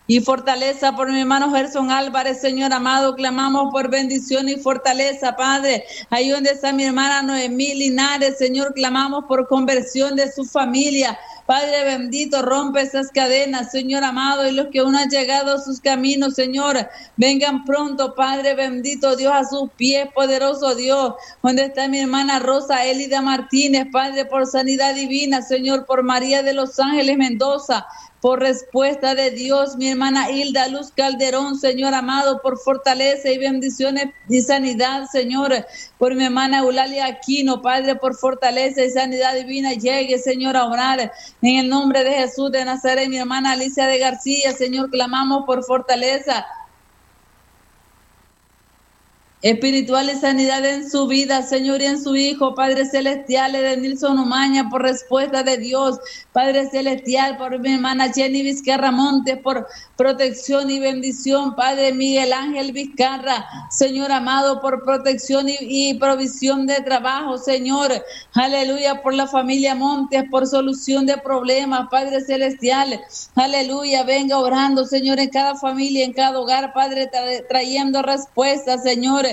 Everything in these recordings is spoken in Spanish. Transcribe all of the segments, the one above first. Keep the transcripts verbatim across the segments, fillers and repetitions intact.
y fortaleza por mi hermano Gerson Álvarez, Señor amado, clamamos por bendición y fortaleza, Padre. Ahí donde está mi hermana Noemí Linares, Señor, clamamos por conversión de su familia. Padre bendito, rompe esas cadenas, Señor amado, y los que aún han llegado a sus caminos, Señor, vengan pronto, Padre bendito, Dios, a sus pies, poderoso Dios. Donde está mi hermana Rosa Elida Martínez, Padre, por sanidad divina, Señor, por María de los Ángeles Mendoza, por respuesta de Dios, mi hermana Hilda Luz Calderón, Señor amado, por fortaleza y bendiciones y sanidad, Señor, por mi hermana Eulalia Aquino, Padre, por fortaleza y sanidad divina, llegue, Señor, a orar en el nombre de Jesús de Nazaret. Mi hermana Alicia de García, Señor, clamamos por fortaleza espiritual y sanidad en su vida, Señor, y en su Hijo, Padre Celestial, de Nilson Umaña, por respuesta de Dios, Padre Celestial, por mi hermana Jenny Vizcarra Montes, por protección y bendición, Padre Miguel Ángel Vizcarra, Señor amado, por protección y, y provisión de trabajo, Señor, aleluya, por la familia Montes, por solución de problemas, Padre Celestial, aleluya, venga orando, Señor, en cada familia, en cada hogar, Padre, tra- trayendo respuestas, Señor,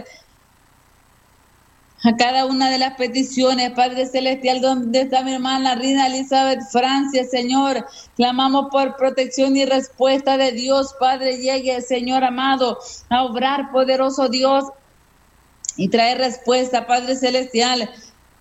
a cada una de las peticiones, Padre Celestial, donde está mi hermana Rina Elizabeth Francia, Señor, clamamos por protección y respuesta de Dios, Padre, llegue, Señor amado, a obrar, poderoso Dios, y traer respuesta, Padre Celestial.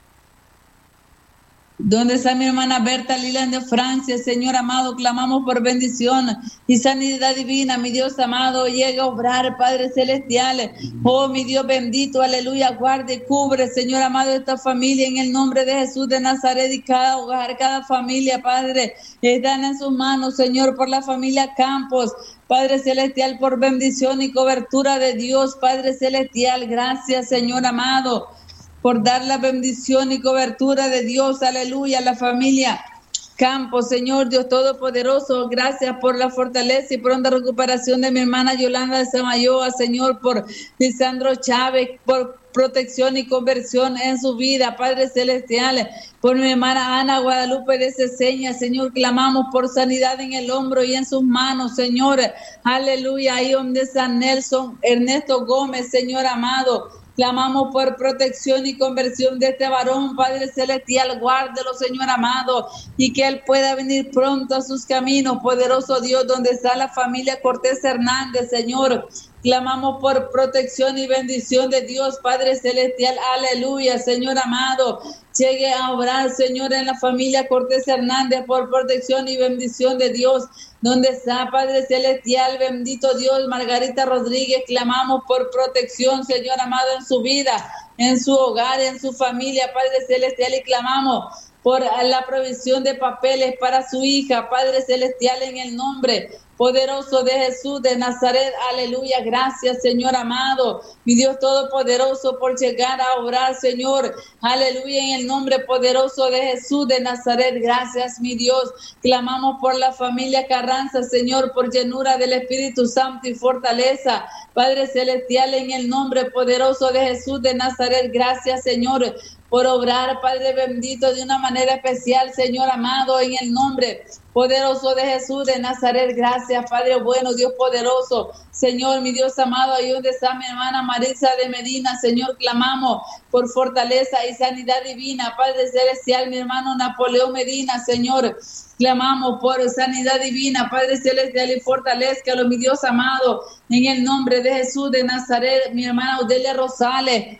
¿Dónde está mi hermana Berta Lilan de Francia? Señor amado, clamamos por bendición y sanidad divina. Mi Dios amado, llega a obrar, Padre Celestial. Oh, mi Dios bendito, aleluya, guarde, cubre, Señor amado, esta familia en el nombre de Jesús de Nazaret, y cada hogar, cada familia, Padre, están en sus manos, Señor, por la familia Campos. Padre Celestial, por bendición y cobertura de Dios, Padre Celestial, gracias, Señor amado, por dar la bendición y cobertura de Dios, aleluya, la familia Campos, Señor Dios Todopoderoso, gracias por la fortaleza y pronta recuperación de mi hermana Yolanda de Samayoa, Señor, por Lisandro Chávez, por protección y conversión en su vida, Padre Celestial, por mi hermana Ana Guadalupe de Ceseña, Señor, clamamos por sanidad en el hombro y en sus manos, Señor, aleluya, ahí donde San Nelson Ernesto Gómez, Señor amado, clamamos por protección y conversión de este varón, Padre Celestial, guárdelo, Señor amado, y que él pueda venir pronto a sus caminos, poderoso Dios, donde está la familia Cortés Hernández, Señor. Clamamos por protección y bendición de Dios, Padre Celestial, aleluya, Señor amado. Llegue a obrar, Señor, en la familia Cortés Hernández, por protección y bendición de Dios. Donde está, Padre Celestial, bendito Dios, Margarita Rodríguez, clamamos por protección, Señor amado, en su vida, en su hogar, en su familia, Padre Celestial, y clamamos por la provisión de papeles para su hija, Padre Celestial, en el nombre poderoso de Jesús de Nazaret, aleluya, gracias, Señor amado, mi Dios todopoderoso, por llegar a obrar, Señor, aleluya, en el nombre poderoso de Jesús de Nazaret, gracias, mi Dios, clamamos por la familia Carranza, Señor, por llenura del Espíritu Santo y fortaleza, Padre Celestial, en el nombre poderoso de Jesús de Nazaret, gracias, Señor, por obrar, Padre bendito, de una manera especial, Señor amado, en el nombre poderoso de Jesús de Nazaret, gracias, Padre bueno, Dios poderoso, Señor, mi Dios amado, ahí donde está mi hermana Marisa de Medina, Señor, clamamos por fortaleza y sanidad divina, Padre Celestial, mi hermano Napoleón Medina, Señor, clamamos por sanidad divina, Padre Celestial, y fortalezcalo, mi Dios amado, en el nombre de Jesús de Nazaret, mi hermana Audelia Rosales,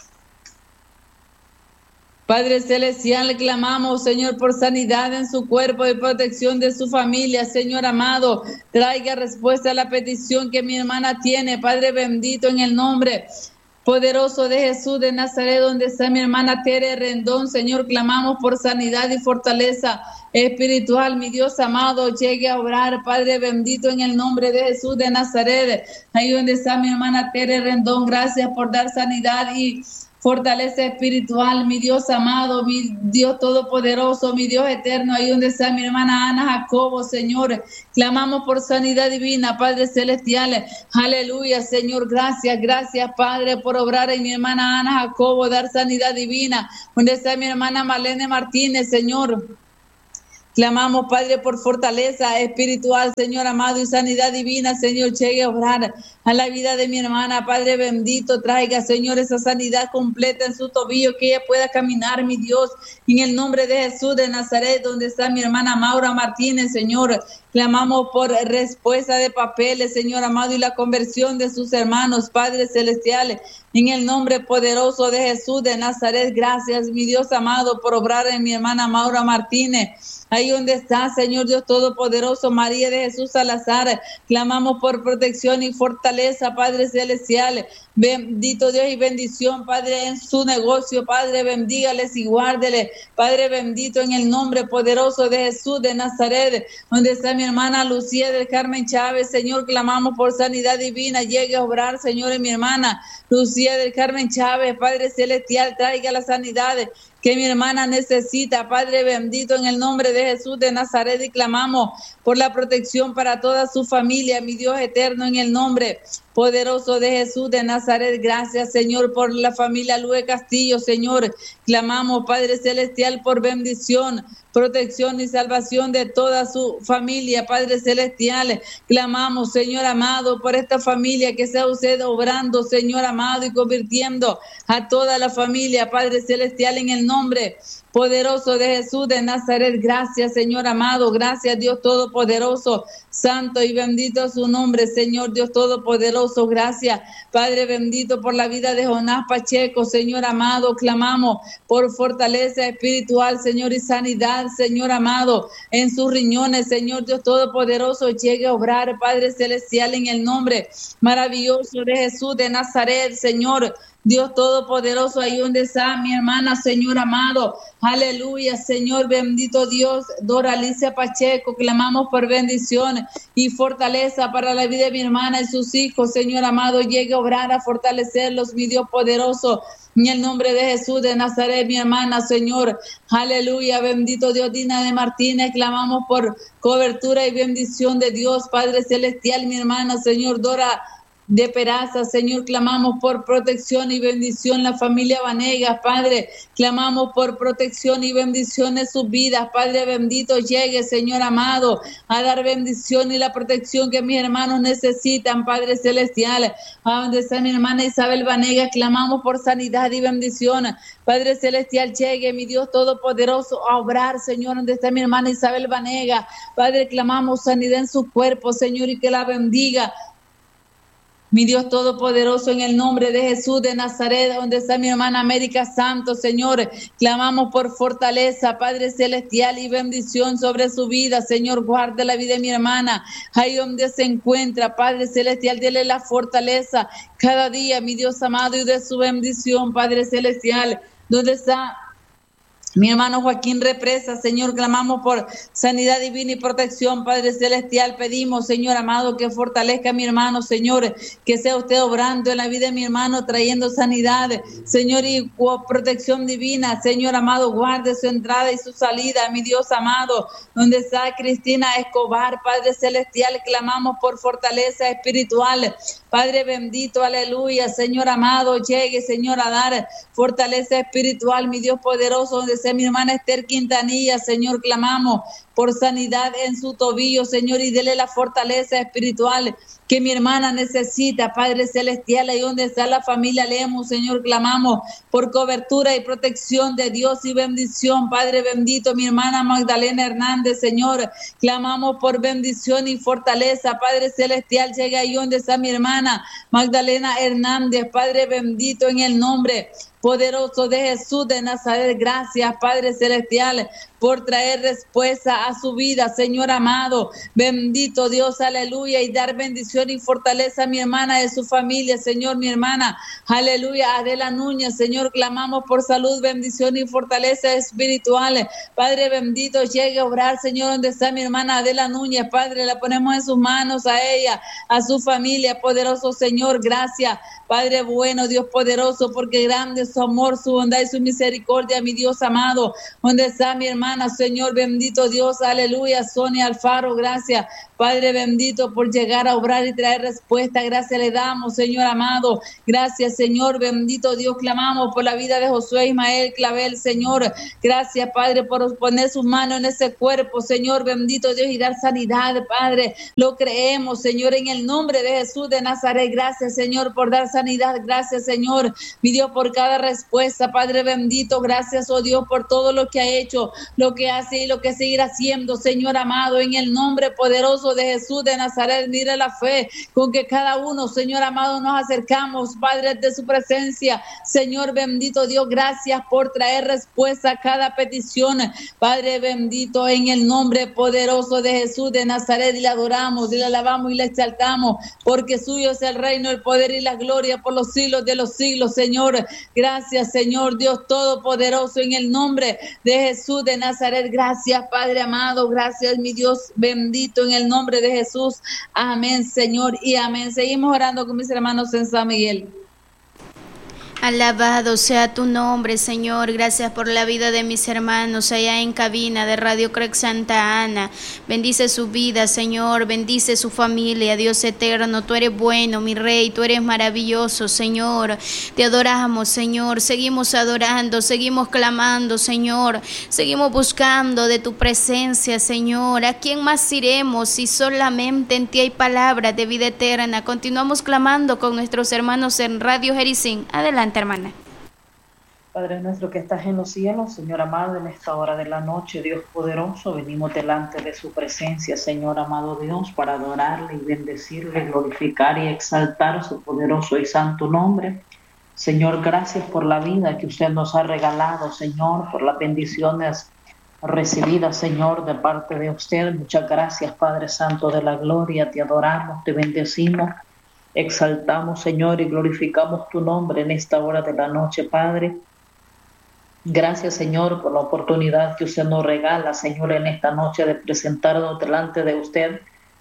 Padre Celestial, clamamos, Señor, por sanidad en su cuerpo y protección de su familia, Señor amado, traiga respuesta a la petición que mi hermana tiene, Padre bendito, en el nombre poderoso de Jesús de Nazaret, donde está mi hermana Tere Rendón, Señor, clamamos por sanidad y fortaleza espiritual, mi Dios amado, llegue a obrar, Padre bendito, en el nombre de Jesús de Nazaret, ahí donde está mi hermana Tere Rendón, gracias por dar sanidad y fortaleza espiritual, mi Dios amado, mi Dios todopoderoso, mi Dios eterno, ahí donde está mi hermana Ana Jacobo, Señor, clamamos por sanidad divina, Padre Celestial, aleluya, Señor, gracias, gracias, Padre, por obrar en mi hermana Ana Jacobo, dar sanidad divina, donde está mi hermana Marlene Martínez, Señor, Clamamos, Padre, por fortaleza espiritual, Señor amado, y sanidad divina, Señor, llegue a obrar a la vida de mi hermana, Padre bendito, traiga, Señor, esa sanidad completa en su tobillo, que ella pueda caminar, mi Dios, en el nombre de Jesús de Nazaret, donde está mi hermana Maura Martínez, Señor. Clamamos por respuesta de papeles, Señor amado, y la conversión de sus hermanos, Padre celestiales, en el nombre poderoso de Jesús de Nazaret. Gracias, mi Dios amado, por obrar en mi hermana Maura Martínez. Ahí donde está, Señor Dios Todopoderoso, María de Jesús Salazar, clamamos por protección y fortaleza, Padre celestial. Bendito Dios y bendición, Padre, en su negocio, Padre, bendígales y guárdele, Padre bendito, en el nombre poderoso de Jesús de Nazaret, donde está mi hermana Lucía del Carmen Chávez, Señor, clamamos por sanidad divina, llegue a obrar, Señor, en mi hermana Lucía del Carmen Chávez, Padre celestial, traiga la sanidad que mi hermana necesita, Padre bendito, en el nombre de Jesús de Nazaret, y clamamos por la protección para toda su familia, mi Dios eterno, en el nombre poderoso de Jesús de Nazaret. Gracias, Señor, por la familia Lue Castillo, Señor. Clamamos, Padre celestial, por bendición, protección y salvación de toda su familia, Padre celestial. Clamamos, Señor amado, por esta familia, que sea usted obrando, Señor amado, y convirtiendo a toda la familia, Padre celestial, en el nombre poderoso de Jesús de Nazaret. Gracias, Señor amado, gracias, Dios Todopoderoso, santo y bendito su nombre, Señor Dios Todopoderoso. Gracias, Padre bendito, por la vida de Jonás Pacheco, Señor amado. Clamamos por fortaleza espiritual, Señor, y sanidad, Señor amado, en sus riñones, Señor Dios Todopoderoso. Llegue a obrar, Padre celestial, en el nombre maravilloso de Jesús de Nazaret, Señor Dios Todopoderoso. Ahí donde está mi hermana, Señor amado, aleluya, Señor bendito Dios, Dora Alicia Pacheco, clamamos por bendición y fortaleza para la vida de mi hermana y sus hijos, Señor amado. Llegue a obrar, a fortalecerlos, mi Dios poderoso, en el nombre de Jesús de Nazaret. Mi hermana, Señor, aleluya, bendito Dios, Dina de Martínez, clamamos por cobertura y bendición de Dios, Padre celestial. Mi hermana, Señor, Dora de Peraza, Señor, clamamos por protección y bendición la familia Vanegas, Padre, clamamos por protección y bendición en sus vidas, Padre bendito. Llegue, Señor amado, a dar bendición y la protección que mis hermanos necesitan, Padre celestial. A donde está mi hermana Isabel Vanegas, clamamos por sanidad y bendición, Padre celestial. Llegue, mi Dios Todopoderoso, a obrar, Señor, donde está mi hermana Isabel Vanegas, Padre, clamamos sanidad en su cuerpo, Señor, y que la bendiga, mi Dios Todopoderoso, en el nombre de Jesús de Nazaret, donde está mi hermana América Santos, Señor, clamamos por fortaleza, Padre celestial, y bendición sobre su vida, Señor. Guarda la vida de mi hermana, ahí donde se encuentra, Padre celestial, dele la fortaleza cada día, mi Dios amado, y de su bendición, Padre celestial. Donde está mi hermano Joaquín Represa, Señor, clamamos por sanidad divina y protección, Padre celestial. Pedimos, Señor amado, que fortalezca a mi hermano, Señor, que sea usted obrando en la vida de mi hermano, trayendo sanidad, Señor, y protección divina, Señor amado. Guarde su entrada y su salida, mi Dios amado. Donde está Cristina Escobar, Padre celestial, clamamos por fortaleza espiritual, Padre bendito, aleluya, Señor amado. Llegue, Señor, a dar fortaleza espiritual, mi Dios poderoso, donde sea mi hermana Esther Quintanilla, Señor, clamamos por sanidad en su tobillo, Señor, y dele la fortaleza espiritual que mi hermana necesita, Padre celestial. Ahí donde está la familia Lemus, Señor, clamamos por cobertura y protección de Dios y bendición, Padre bendito. Mi hermana Magdalena Hernández, Señor, clamamos por bendición y fortaleza, Padre celestial. Llega ahí donde está mi hermana Magdalena Hernández, Padre bendito, en el nombre poderoso de Jesús de Nazaret. Gracias, Padre celestial, por traer respuesta a su vida, Señor amado. Bendito Dios, aleluya, y dar bendición y fortaleza a mi hermana y a su familia, Señor. Mi hermana, aleluya, Adela Núñez, Señor, clamamos por salud, bendición y fortaleza espiritual. Padre bendito, llegue a obrar, Señor, donde está mi hermana Adela Núñez, Padre, la ponemos en sus manos a ella, a su familia, poderoso Señor. Gracias, Padre bueno, Dios poderoso, porque grande es su amor, su bondad y su misericordia, mi Dios amado. Donde está mi hermana, Señor bendito Dios, Dios, aleluya. Sonia Alfaro, gracias, Padre bendito, por llegar a obrar y traer respuesta. Gracias le damos, Señor amado. Gracias, Señor bendito Dios. Clamamos por la vida de Josué Ismael Clavel, Señor. Gracias, Padre, por poner sus manos en ese cuerpo, Señor bendito Dios, y dar sanidad, Padre. Lo creemos, Señor, en el nombre de Jesús de Nazaret. Gracias, Señor, por dar sanidad. Gracias, Señor, mi Dios, por cada respuesta, Padre bendito. Gracias, oh Dios, por todo lo que ha hecho, lo que hace y lo que seguirá haciendo, Señor amado, en el nombre poderoso de Jesús de Nazaret. Mire la fe con que cada uno, Señor amado, nos acercamos, Padre, de su presencia. Señor bendito Dios, gracias por traer respuesta a cada petición, Padre bendito, en el nombre poderoso de Jesús de Nazaret. Y le adoramos, y le alabamos y le exaltamos, porque suyo es el reino, el poder y la gloria por los siglos de los siglos, Señor. Gracias, Señor Dios todopoderoso, en el nombre de Jesús de Nazaret. Gracias, Padre amado. Gracias, mi Dios bendito, en el nombre de Jesús. Amén, Señor, y amén. Seguimos orando con mis hermanos en San Miguel. Alabado sea tu nombre, Señor. Gracias por la vida de mis hermanos allá en cabina de Radio Craig Santa Ana. Bendice su vida, Señor. Bendice su familia, Dios eterno. Tú eres bueno, mi Rey. Tú eres maravilloso, Señor. Te adoramos, Señor. Seguimos adorando, seguimos clamando, Señor. Seguimos buscando de tu presencia, Señor. ¿A quién más iremos si solamente en ti hay palabras de vida eterna? Continuamos clamando con nuestros hermanos en Radio Jericín. Adelante, hermana. Padre nuestro que estás en los cielos, Señor amado, en esta hora de la noche, Dios poderoso, venimos delante de su presencia, Señor amado Dios, para adorarle y bendecirle, glorificar y exaltar su poderoso y santo nombre. Señor, gracias por la vida que usted nos ha regalado, Señor, por las bendiciones recibidas, Señor, de parte de usted. Muchas gracias, Padre Santo de la gloria, te adoramos, te bendecimos. Exaltamos, Señor, y glorificamos tu nombre en esta hora de la noche, Padre. Gracias, Señor, por la oportunidad que usted nos regala, Señor, en esta noche de presentarnos delante de usted,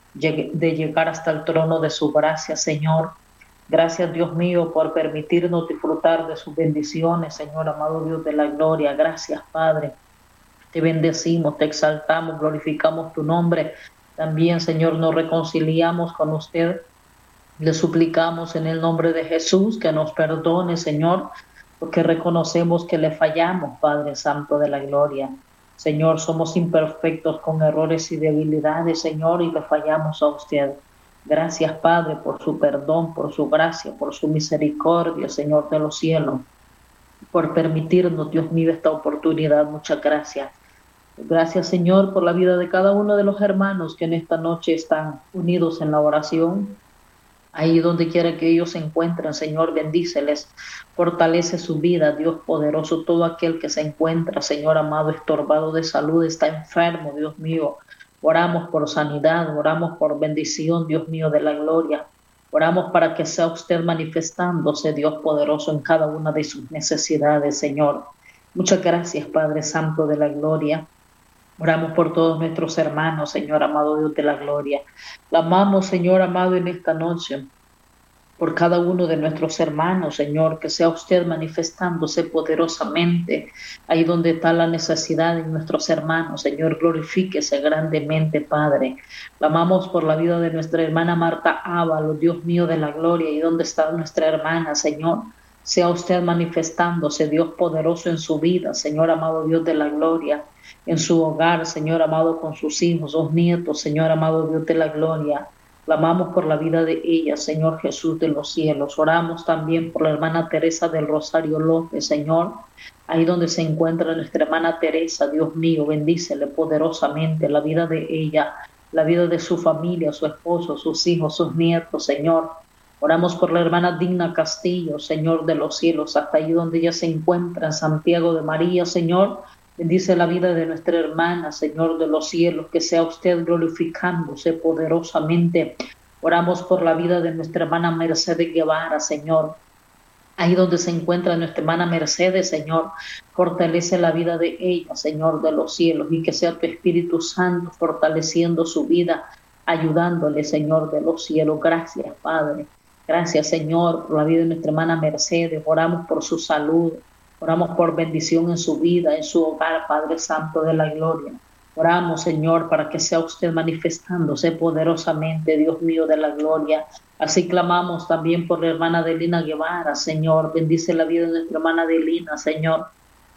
de llegar hasta el trono de su gracia, Señor. Gracias, Dios mío, por permitirnos disfrutar de sus bendiciones, Señor, amado Dios de la gloria. Gracias, Padre. Te bendecimos, te exaltamos, glorificamos tu nombre. También, Señor, nos reconciliamos con usted. Le suplicamos en el nombre de Jesús que nos perdone, Señor, porque reconocemos que le fallamos, Padre Santo de la gloria. Señor, somos imperfectos con errores y debilidades, Señor, y le fallamos a usted. Gracias, Padre, por su perdón, por su gracia, por su misericordia, Señor de los cielos, por permitirnos, Dios mío, esta oportunidad. Muchas gracias. Gracias, Señor, por la vida de cada uno de los hermanos que en esta noche están unidos en la oración. Ahí donde quiera que ellos se encuentren, Señor, bendíceles, fortalece su vida, Dios poderoso. Todo aquel que se encuentra, Señor amado, estorbado de salud, está enfermo, Dios mío. Oramos por sanidad, oramos por bendición, Dios mío de la gloria. Oramos para que sea usted manifestándose, Dios poderoso, en cada una de sus necesidades, Señor. Muchas gracias, Padre Santo de la gloria. Oramos por todos nuestros hermanos, Señor amado Dios de la gloria. Clamamos, Señor amado, en esta noche por cada uno de nuestros hermanos, Señor, que sea usted manifestándose poderosamente ahí donde está la necesidad de nuestros hermanos. Señor, glorifíquese grandemente, Padre. Clamamos por la vida de nuestra hermana Marta Ávalo, Dios mío de la gloria, y donde está nuestra hermana, Señor. Sea usted manifestándose, Dios poderoso, en su vida, Señor amado Dios de la gloria, en su hogar, Señor amado, con sus hijos, sus nietos, Señor amado Dios de la gloria. Clamamos por la vida de ella, Señor Jesús de los cielos. Oramos también por la hermana Teresa del Rosario López, Señor. Ahí donde se encuentra nuestra hermana Teresa, Dios mío, bendícele poderosamente la vida de ella, la vida de su familia, su esposo, sus hijos, sus nietos, Señor. Oramos por la hermana Digna Castillo, Señor de los cielos, hasta ahí donde ella se encuentra, en Santiago de María, Señor. Bendice la vida de nuestra hermana, Señor de los cielos, que sea usted glorificándose poderosamente. Oramos por la vida de nuestra hermana Mercedes Guevara, Señor. Ahí donde se encuentra nuestra hermana Mercedes, Señor, fortalece la vida de ella, Señor de los cielos, y que sea tu Espíritu Santo fortaleciendo su vida, ayudándole, Señor de los cielos. Gracias, Padre. Gracias, Señor, por la vida de nuestra hermana Mercedes. Oramos por su salud. Oramos por bendición en su vida, en su hogar, Padre Santo de la gloria. Oramos, Señor, para que sea usted manifestándose poderosamente, Dios mío de la gloria. Así clamamos también por la hermana Adelina Guevara, Señor. Bendice la vida de nuestra hermana Adelina, Señor.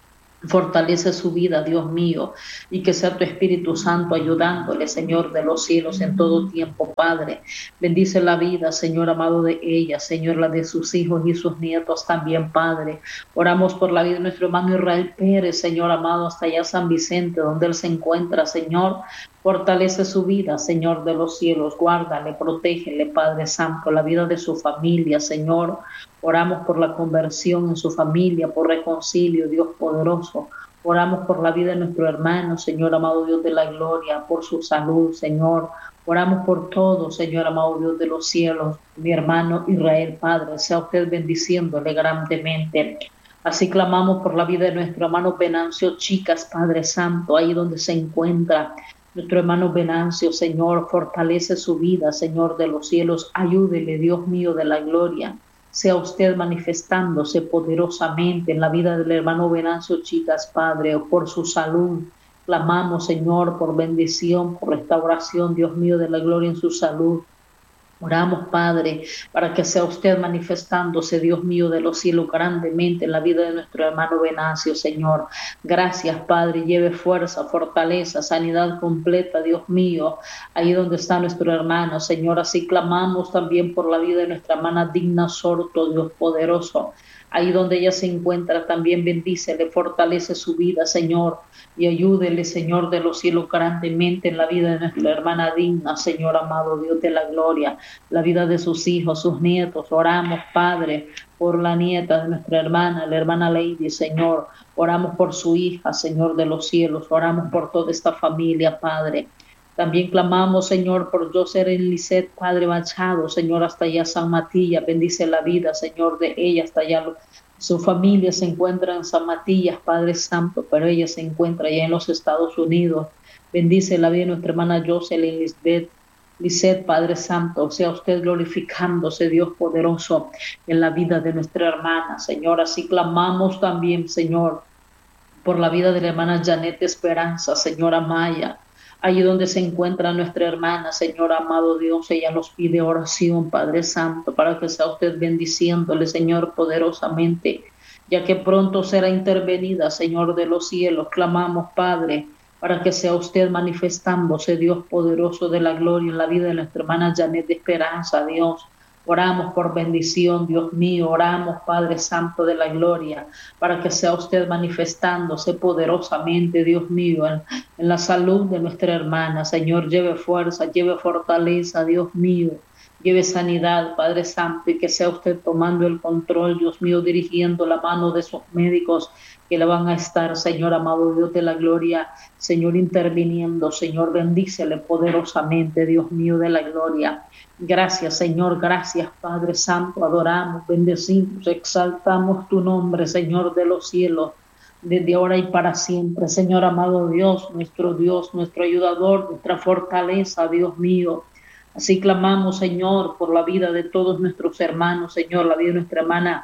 Fortalece su vida, Dios mío, y que sea tu Espíritu Santo ayudándole, Señor de los cielos, en todo tiempo, Padre. Bendice la vida, Señor amado, de ella, Señor, la de sus hijos y sus nietos también, Padre. Oramos por la vida de nuestro hermano Israel Pérez, Señor amado, hasta allá San Vicente, donde él se encuentra, Señor. Fortalece su vida, Señor de los cielos, guárdale, protégele, Padre Santo, la vida de su familia, Señor. Oramos por la conversión en su familia, por reconcilio, Dios poderoso. Oramos por la vida de nuestro hermano, Señor amado Dios de la gloria, por su salud, Señor. Oramos por todo, Señor amado Dios de los cielos, mi hermano Israel, Padre, sea usted bendiciéndole grandemente. Así clamamos por la vida de nuestro hermano Venancio Chicas, Padre Santo, ahí donde se encuentra. Nuestro hermano Venancio, Señor, fortalece su vida, Señor de los cielos. Ayúdele, Dios mío de la gloria. Sea usted manifestándose poderosamente en la vida del hermano Venancio Chicas, Padre, por su salud. Clamamos, Señor, por bendición, por restauración, Dios mío de la gloria, en su salud. Oramos, Padre, para que sea usted manifestándose, Dios mío de los cielos, grandemente en la vida de nuestro hermano Venancio, Señor. Gracias, Padre. Lleve fuerza, fortaleza, sanidad completa, Dios mío, ahí donde está nuestro hermano, Señor. Así clamamos también por la vida de nuestra hermana Digna Sorto, Dios poderoso. Ahí donde ella se encuentra también bendícele, fortalece su vida, Señor, y ayúdele, Señor de los cielos, grandemente en la vida de nuestra hermana Digna, Señor amado, Dios de la gloria, la vida de sus hijos, sus nietos. Oramos, Padre, por la nieta de nuestra hermana, la hermana Lady, Señor. Oramos por su hija, Señor de los cielos. Oramos por toda esta familia, Padre. También clamamos, Señor, por Jocelyn Lisset, Padre Machado, Señor, hasta allá San Matías. Bendice la vida, Señor, de ella hasta allá. Su familia se encuentra en San Matías, Padre Santo, pero ella se encuentra allá en los Estados Unidos. Bendice la vida de nuestra hermana Jocelyn Lisset, Lisset, Padre Santo. Sea usted glorificándose, Dios poderoso, en la vida de nuestra hermana, Señor. Así clamamos también, Señor, por la vida de la hermana Janet Esperanza, Señora Maya. Allí donde se encuentra nuestra hermana, Señor amado Dios, ella nos pide oración, Padre Santo, para que sea usted bendiciéndole, Señor, poderosamente, ya que pronto será intervenida, Señor de los cielos. Clamamos, Padre, para que sea usted manifestándose, Dios poderoso de la gloria, en la vida de nuestra hermana Janet de Esperanza, Dios. Oramos por bendición, Dios mío. Oramos, Padre Santo de la gloria, para que sea usted manifestándose poderosamente, Dios mío, en, en la salud de nuestra hermana. Señor, lleve fuerza, lleve fortaleza, Dios mío. Lleve sanidad, Padre Santo, y que sea usted tomando el control, Dios mío, dirigiendo la mano de esos médicos que la van a estar, Señor amado Dios de la gloria, Señor, interviniendo. Señor, bendícele poderosamente, Dios mío de la gloria. Gracias, Señor, gracias, Padre Santo. Adoramos, bendecimos, exaltamos tu nombre, Señor de los cielos, desde ahora y para siempre. Señor amado Dios, nuestro Dios, nuestro ayudador, nuestra fortaleza, Dios mío. Así clamamos, Señor, por la vida de todos nuestros hermanos, Señor, la vida de nuestra hermana,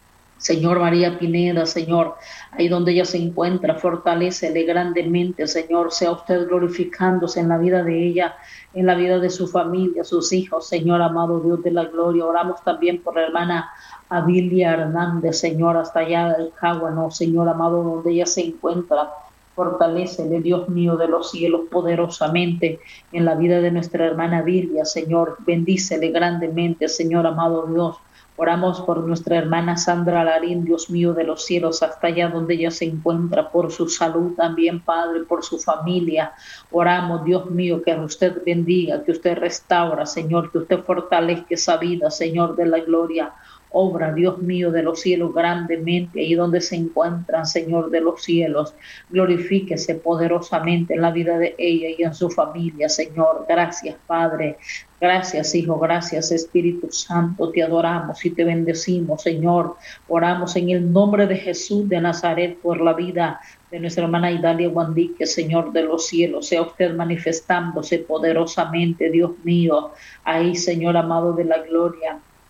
Señor María Pineda, Señor, ahí donde ella se encuentra, fortalécele grandemente, Señor. Sea usted glorificándose en la vida de ella, en la vida de su familia, sus hijos, Señor amado Dios de la gloria. Oramos también por la hermana Avilia Hernández, Señor, hasta allá del Cáguano, Señor amado, donde ella se encuentra. Fortalécele, Dios mío de los cielos, poderosamente en la vida de nuestra hermana Avilia, Señor. Bendícele grandemente, Señor amado Dios. Oramos por nuestra hermana Sandra Larín, Dios mío de los cielos, hasta allá donde ella se encuentra, por su salud también, Padre, por su familia. Oramos, Dios mío, que usted bendiga, que usted restaura, Señor, que usted fortalezca esa vida, Señor de la gloria. Obra, Dios mío, de los cielos grandemente, ahí donde se encuentran, Señor de los cielos. Glorifíquese poderosamente en la vida de ella y en su familia, Señor. Gracias, Padre. Gracias, Hijo. Gracias, Espíritu Santo. Te adoramos y te bendecimos, Señor. Oramos en el nombre de Jesús de Nazaret por la vida de nuestra hermana Idalia Guandique, Señor de los cielos. Sea usted manifestándose poderosamente, Dios mío. Ahí, Señor amado de la gloria.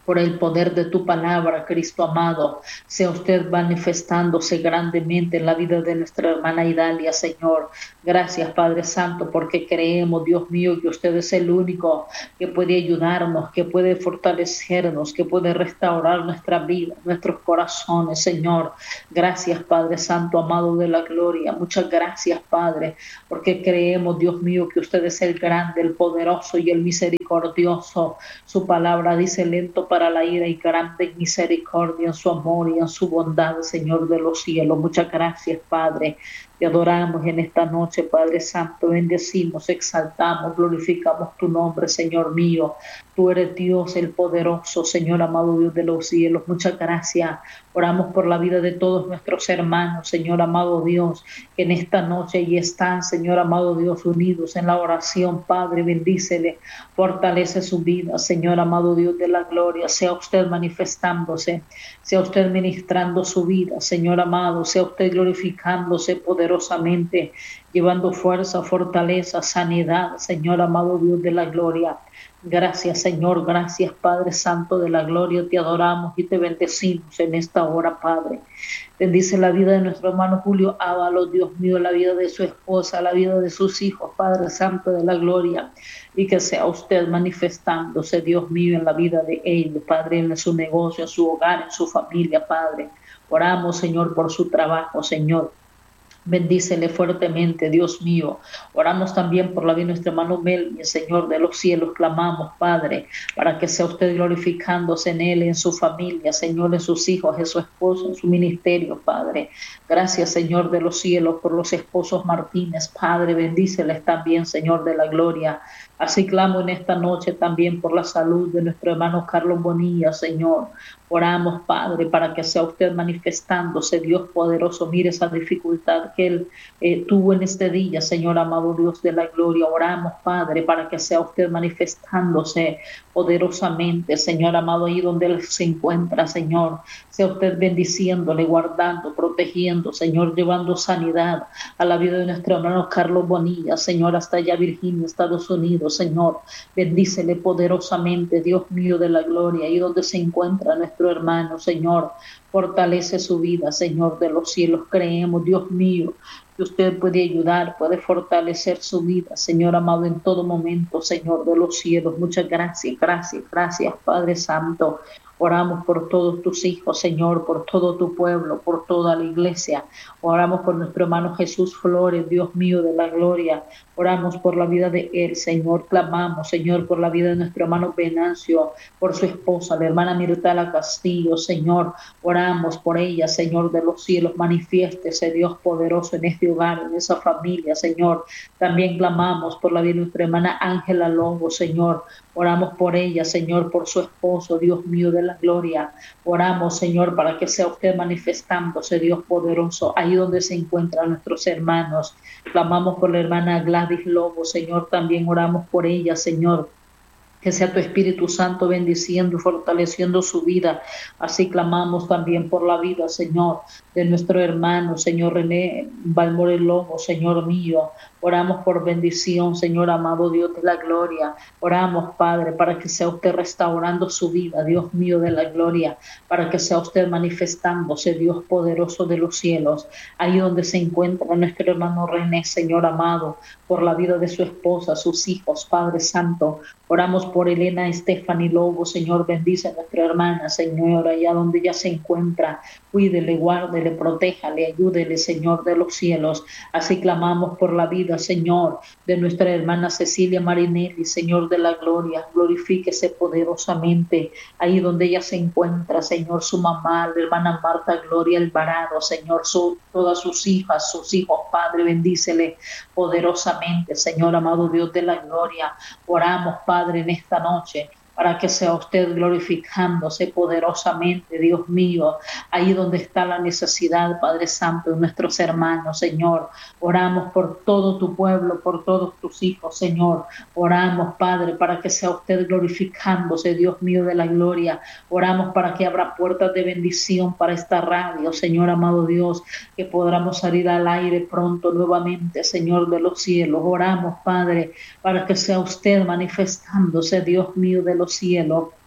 por el poder de tu palabra, Cristo amado, sea usted manifestándose grandemente en la vida de nuestra hermana Idalia, Señor. Gracias, Padre Santo, porque creemos, Dios mío, que usted es el único que puede ayudarnos, que puede fortalecernos, que puede restaurar nuestra vida, nuestros corazones, Señor. Gracias, Padre Santo, amado de la gloria. Muchas gracias, Padre, porque creemos, Dios mío, que usted es el grande, el poderoso y el misericordioso. Su palabra dice: lento para la ira y grande en misericordia, en su amor y en su bondad, Señor de los cielos. Muchas gracias, Padre. Te adoramos en esta noche, Padre Santo. Bendecimos, exaltamos, glorificamos tu nombre, Señor mío. Tú eres Dios, el poderoso, Señor amado, Dios de los cielos. Muchas gracias. Oramos por la vida de todos nuestros hermanos, Señor amado Dios, que en esta noche y están, Señor amado Dios, unidos en la oración. Padre, bendícele, fortalece su vida, Señor amado Dios de la gloria. Sea usted manifestándose, sea usted ministrando su vida, Señor amado, sea usted glorificándose poderosamente, llevando fuerza, fortaleza, sanidad, Señor amado Dios de la gloria. Gracias, Señor, gracias, Padre Santo de la gloria. Te adoramos y te bendecimos en esta hora, Padre. Bendice la vida de nuestro hermano Julio Ábalos, Dios mío, la vida de su esposa, la vida de sus hijos, Padre Santo de la gloria, y que sea usted manifestándose, Dios mío, en la vida de ellos, Padre, en su negocio, en su hogar, en su familia, Padre. Oramos, Señor, por su trabajo, Señor. Bendícele fuertemente, Dios mío. Oramos también por la vida de nuestro hermano Melvin, Señor de los cielos. Clamamos, Padre, para que sea usted glorificándose en él, en su familia, Señor, en sus hijos, en su esposo, en su ministerio, Padre. Gracias, Señor de los cielos, por los esposos Martínez, Padre. Bendíceles también, Señor de la gloria. Así clamo en esta noche también por la salud de nuestro hermano Carlos Bonilla, Señor. Oramos, Padre, para que sea usted manifestándose, Dios poderoso. Mire esa dificultad que él eh, tuvo en este día, Señor amado Dios de la gloria. Oramos, Padre, para que sea usted manifestándose poderosamente, Señor amado, ahí donde él se encuentra, Señor. Sea usted bendiciéndole, guardando, protegiendo, Señor, llevando sanidad a la vida de nuestro hermano Carlos Bonilla, Señor, hasta allá Virginia, Estados Unidos, Señor. Bendícele poderosamente, Dios mío de la gloria, ahí donde se encuentra nuestro hermano, Señor. Fortalece su vida, Señor de los cielos. Creemos, Dios mío, que usted puede ayudar, puede fortalecer su vida, Señor amado, en todo momento, Señor de los cielos. Muchas gracias, gracias, gracias, Padre Santo. Oramos por todos tus hijos, Señor, por todo tu pueblo, por toda la iglesia. Oramos por nuestro hermano Jesús Flores, Dios mío de la gloria. Oramos por la vida de él, Señor. Clamamos, Señor, por la vida de nuestro hermano Venancio, por su esposa, la hermana Mirtala Castillo, Señor. Oramos por ella, Señor de los cielos. Manifiéstese, Dios poderoso, en este hogar, en esa familia, Señor. También clamamos por la vida de nuestra hermana Ángela Longo, Señor. Oramos por ella, Señor, por su esposo, Dios mío de la gloria. Oramos, Señor, para que sea usted manifestándose, Dios poderoso, ahí donde se encuentran nuestros hermanos. Clamamos por la hermana Gladys Lobo, Señor. También oramos por ella, Señor. Que sea tu Espíritu Santo bendiciendo y fortaleciendo su vida. Así clamamos también por la vida, Señor, de nuestro hermano, Señor René Balmore Lobo, Señor mío. Oramos por bendición, Señor amado Dios de la gloria. Oramos, Padre, para que sea usted restaurando su vida, Dios mío de la gloria. Para que sea usted manifestándose, Dios poderoso de los cielos. Ahí donde se encuentra nuestro hermano René, Señor amado, por la vida de su esposa, sus hijos, Padre Santo. Oramos por Elena Stephanie Lobo, Señor. Bendice a nuestra hermana, Señor, allá donde ella se encuentra. Cuídele, guárdele, protéjale, ayúdele, Señor de los cielos. Así clamamos por la vida, Señor, de nuestra hermana Cecilia Marinelli, Señor de la gloria. Glorifíquese poderosamente ahí donde ella se encuentra, Señor, su mamá, la hermana Marta Gloria Alvarado, Señor, su, todas sus hijas, sus hijos, Padre, bendícele poderosamente, Señor amado Dios de la gloria. Oramos, Padre, en esta noche, para que sea usted glorificándose poderosamente, Dios mío, ahí donde está la necesidad, Padre Santo, de nuestros hermanos, Señor. Oramos por todo tu pueblo, por todos tus hijos, Señor. Oramos, Padre, para que sea usted glorificándose, Dios mío de la gloria. Oramos para que abra puertas de bendición para esta radio, Señor amado Dios, que podamos salir al aire pronto nuevamente, Señor de los cielos. Oramos, Padre, para que sea usted manifestándose, Dios mío de los cielos,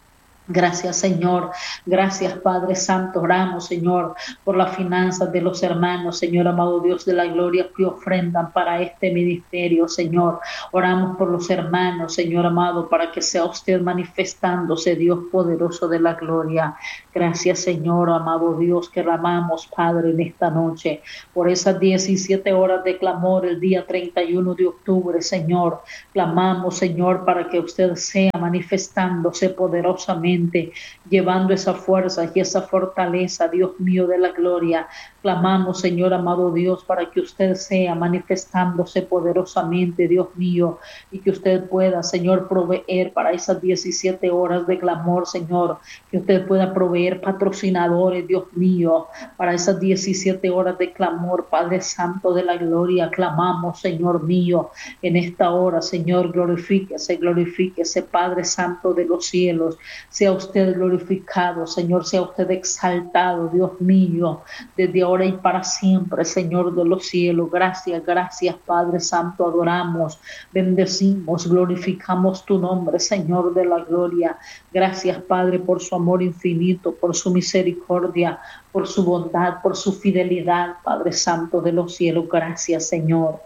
Gracias, Señor. Gracias, Padre Santo. Oramos, Señor, por las finanzas de los hermanos, Señor amado Dios de la gloria, que ofrendan para este ministerio, Señor. Oramos por los hermanos, Señor amado, para que sea usted manifestándose, Dios poderoso de la gloria. Gracias, Señor amado Dios, que clamamos, Padre, en esta noche, por esas diecisiete horas de clamor el día treinta y uno de octubre, Señor. Clamamos, Señor, para que usted sea manifestándose poderosamente, llevando esa fuerza y esa fortaleza, Dios mío de la gloria. Clamamos, Señor amado Dios, para que usted sea manifestándose poderosamente, Dios mío, y que usted pueda, Señor, proveer para esas diecisiete horas de clamor, Señor, que usted pueda proveer patrocinadores, Dios mío, para esas diecisiete horas de clamor, Padre Santo de la gloria. Clamamos, Señor mío, en esta hora, Señor, glorifíquese, glorifíquese, Padre Santo de los cielos. Sea usted glorificado, Señor, sea usted exaltado, Dios mío, desde ahora y para siempre, Señor de los cielos. Gracias, gracias, Padre Santo, adoramos, bendecimos, glorificamos tu nombre, Señor de la gloria. Gracias, Padre, por su amor infinito, por su misericordia, por su bondad, por su fidelidad, Padre Santo de los cielos. Gracias, Señor.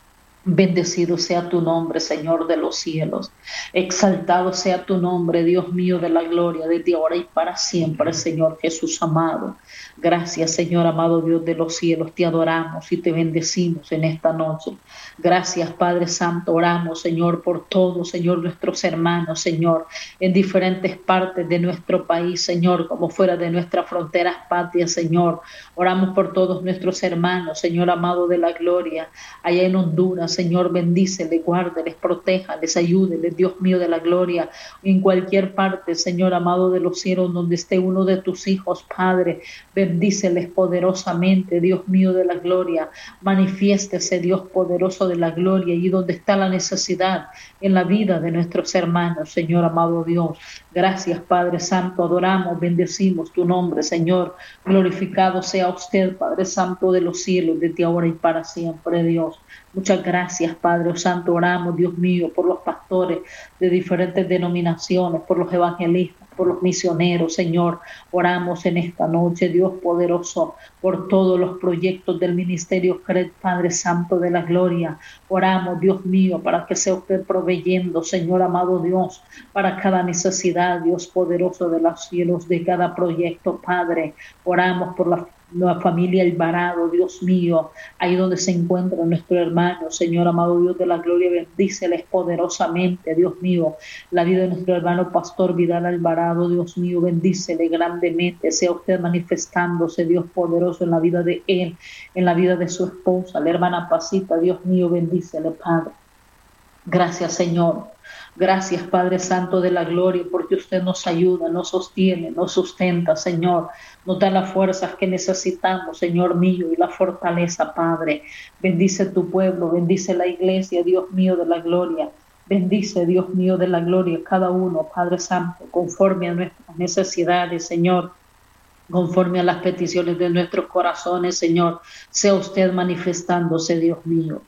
Bendecido sea tu nombre, Señor de los cielos. Exaltado sea tu nombre, Dios mío de la gloria, desde ahora y para siempre, Señor Jesús amado. Gracias, Señor amado Dios de los cielos. Te adoramos y te bendecimos en esta noche. Gracias, Padre Santo. Oramos, Señor, por todos, Señor, nuestros hermanos, Señor, en diferentes partes de nuestro país, Señor, como fuera de nuestras fronteras patrias, Señor. Oramos por todos nuestros hermanos, Señor amado de la gloria, allá en Honduras, Señor, bendíceles, guárdeles, protéjales, ayúdeles, Dios mío de la gloria, en cualquier parte, Señor amado de los cielos, donde esté uno de tus hijos, Padre, bendíceles poderosamente, Dios mío de la gloria. Manifiéstese, Dios poderoso de la gloria, y donde está la necesidad en la vida de nuestros hermanos, Señor amado Dios. Gracias, Padre Santo, adoramos, bendecimos tu nombre, Señor. Glorificado sea usted, Padre Santo de los cielos, desde ahora y para siempre, Dios. Muchas gracias, Padre Santo. Oramos, Dios mío, por los pastores de diferentes denominaciones, por los evangelistas, por los misioneros, Señor. Oramos en esta noche, Dios poderoso, por todos los proyectos del ministerio, Padre Santo de la gloria. Oramos, Dios mío, para que sea usted proveyendo, Señor amado Dios, para cada necesidad, Dios poderoso de los cielos, de cada proyecto, Padre. Oramos por la la familia Alvarado, Dios mío, ahí donde se encuentra nuestro hermano, Señor amado Dios de la gloria, bendíceles poderosamente, Dios mío, la vida de nuestro hermano Pastor Vidal Alvarado, Dios mío, bendícele grandemente, sea usted manifestándose, Dios poderoso, en la vida de él, en la vida de su esposa, la hermana Pasita, Dios mío, bendícele, Padre. Gracias, Señor. Gracias, Padre Santo de la gloria, porque usted nos ayuda, nos sostiene, nos sustenta, Señor. Nos da las fuerzas que necesitamos, Señor mío, y la fortaleza, Padre. Bendice tu pueblo, bendice la iglesia, Dios mío de la gloria. Bendice, Dios mío de la gloria, cada uno, Padre Santo, conforme a nuestras necesidades, Señor. Conforme a las peticiones de nuestros corazones, Señor. Sea usted manifestándose, Dios mío.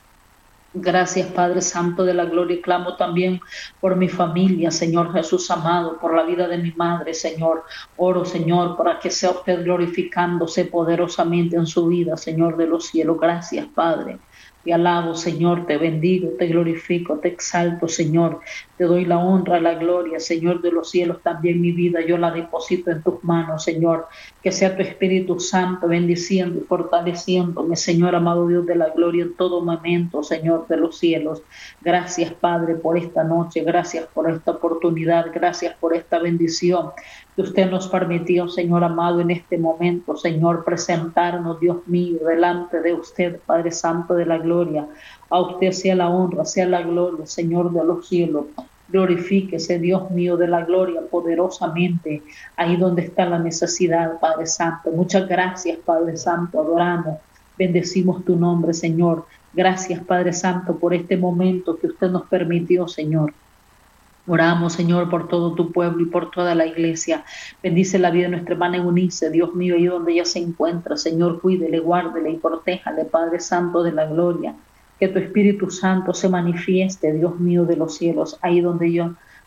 Gracias, Padre Santo de la gloria. Clamo también por mi familia, Señor Jesús amado, por la vida de mi madre, Señor. Oro, Señor, para que sea usted glorificándose poderosamente en su vida, Señor de los cielos. Gracias, Padre. Te alabo, Señor, te bendigo, te glorifico, te exalto, Señor. Te doy la honra, la gloria, Señor de los cielos. También mi vida yo la deposito en tus manos, Señor. Que sea tu Espíritu Santo bendiciendo y fortaleciéndome, Señor amado Dios de la gloria, en todo momento, Señor de los cielos. Gracias, Padre, por esta noche. Gracias por esta oportunidad. Gracias por esta bendición que usted nos permitió, Señor amado, en este momento, Señor, presentarnos, Dios mío, delante de usted, Padre Santo de la gloria. A usted sea la honra, sea la gloria, Señor de los cielos. Glorifíquese, Dios mío de la gloria, poderosamente, ahí donde está la necesidad, Padre Santo. Muchas gracias, Padre Santo, adoramos, bendecimos tu nombre, Señor. Gracias, Padre Santo, por este momento que usted nos permitió, Señor. Oramos, Señor, por todo tu pueblo y por toda la iglesia. Bendice la vida de nuestra hermana Eunice, Dios mío, ahí donde ella se encuentra. Señor, cuídele, guárdele y protéjale, Padre Santo de la gloria. Que tu Espíritu Santo se manifieste, Dios mío de los cielos, ahí donde yo,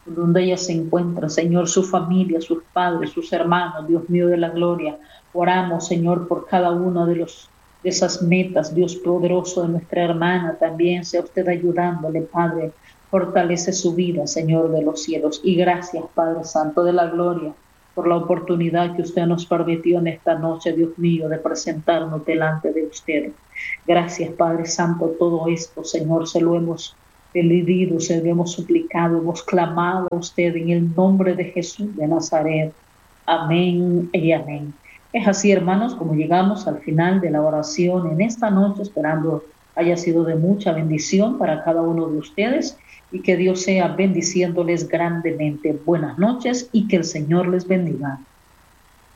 donde ella se encuentra, Señor, su familia, sus padres, sus hermanos, Dios mío de la gloria. Oramos, Señor, por cada uno de los de esas metas, Dios poderoso, de nuestra hermana también, sea usted ayudándole, Padre. Fortalece su vida, Señor de los cielos. Y gracias, Padre Santo de la gloria, por la oportunidad que usted nos permitió en esta noche, Dios mío, de presentarnos delante de usted. Gracias, Padre Santo, todo esto, Señor, se lo hemos pedido, se lo hemos suplicado, hemos clamado a usted en el nombre de Jesús de Nazaret. Amén y amén. Es así, hermanos, como llegamos al final de la oración en esta noche, esperando haya sido de mucha bendición para cada uno de ustedes y que Dios sea bendiciéndoles grandemente. Buenas noches y que el Señor les bendiga.